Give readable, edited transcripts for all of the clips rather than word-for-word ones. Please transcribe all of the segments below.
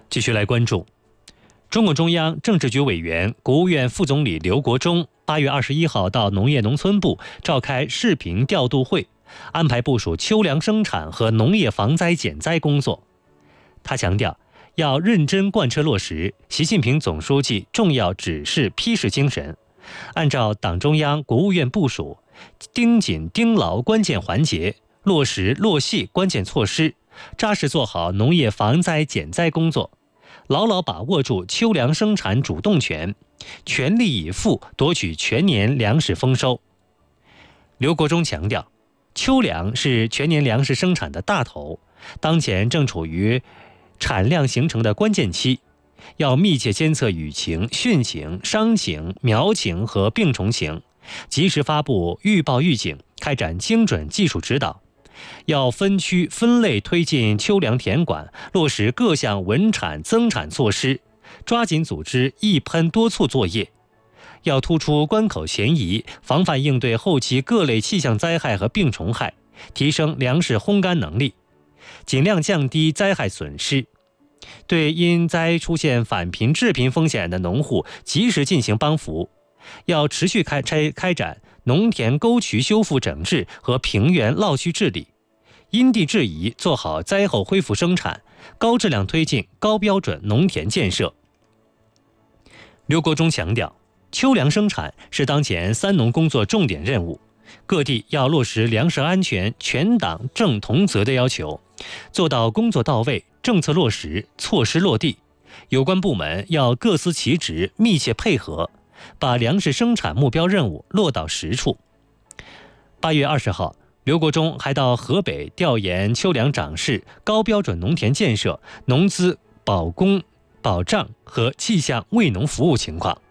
继续来关注，中共中央政治局委员、国务院副总理刘国中8月21号到农业农村部召开视频调度会，安排部署秋粮生产和农业防灾减灾工作。他强调，要认真贯彻落实习近平总书记重要指示批示精神，按照党中央、国务院部署，盯紧盯牢关键环节，落实落细关键措施，扎实做好农业防灾减灾工作，牢牢把握住秋粮生产主动权，全力以赴夺取全年粮食丰收。刘国中强调，秋粮是全年粮食生产的大头，当前正处于产量形成的关键期，要密切监测雨情、汛情、伤情、苗情和病虫情，及时发布预报预警，开展精准技术指导。要分区分类推进秋粮田管，落实各项稳产增产措施，抓紧组织一喷多促作业。要突出关口嫌疑，防范应对后期各类气象灾害和病虫害，提升粮食烘干能力，尽量降低灾害损失。对因灾出现返贫致贫风险的农户及时进行帮扶。要持续开展农田沟渠修复整治和平原涝区治理，因地制宜做好灾后恢复生产，高质量推进高标准农田建设。刘国中强调，秋粮生产是当前三农工作重点任务，各地要落实粮食安全全党正同责的要求，做到工作到位、政策落实、措施落地。有关部门要各司其职，密切配合，把粮食生产目标任务落到实处。8月20号，刘国中还到河北调研秋粮长势、高标准农田建设、农资保供保障和气象为农服务情况。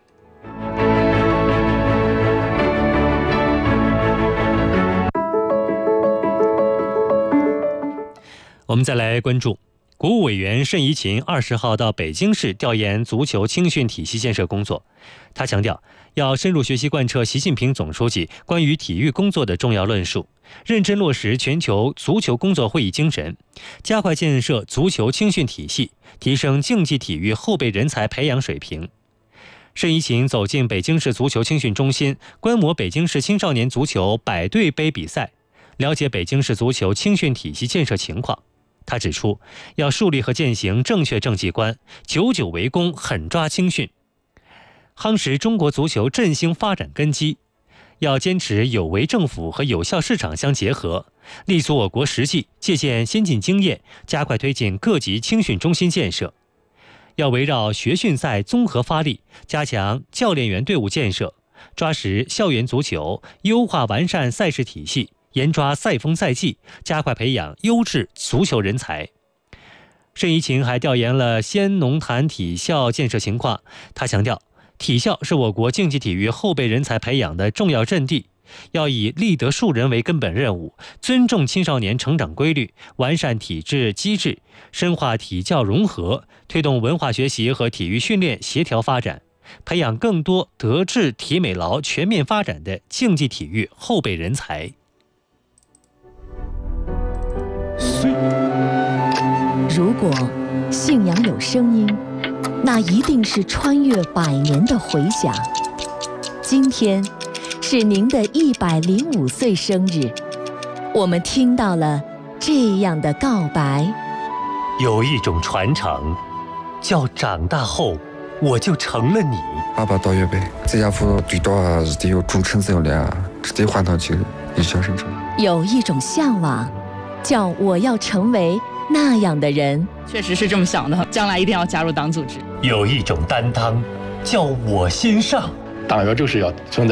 我们再来关注，国务委员盛一勤20号到北京市调研足球青训体系建设工作。他强调，要深入学习贯彻习近平总书记关于体育工作的重要论述，认真落实全球足球工作会议精神，加快建设足球青训体系，提升竞技体育后备人才培养水平。盛一勤走进北京市足球青训中心，观摩北京市青少年足球百队杯比赛，了解北京市足球青训体系建设情况。他指出，要树立和践行正确政绩观，久久为功，狠抓青训，夯实中国足球振兴发展根基。要坚持有为政府和有效市场相结合，立足我国实际，借鉴先进经验，加快推进各级青训中心建设。要围绕学训赛综合发力，加强教练员队伍建设，抓实校园足球，优化完善赛事体系，严抓赛风赛季，加快培养优质足球人才。盛一勤还调研了西安农坛体校建设情况。他强调，体校是我国竞技体育后备人才培养的重要阵地，要以立德树人为根本任务，尊重青少年成长规律，完善体制机制，深化体教融合，推动文化学习和体育训练协调发展，培养更多德智体美劳全面发展的竞技体育后备人才。 如果信仰有声音，那一定是穿越100年的回响。今天是您的105岁生日，我们听到了这样的告白： 有一种传承，叫长大后我就成了你。 爸爸到月呗，这家伙最多是得有主城镇的，只得换到就一小生成。 有一种向往，叫我要成为那样的人。 确实是这么想的，将来一定要加入党组织。 有一种担当，叫我先上。 党员就是要存在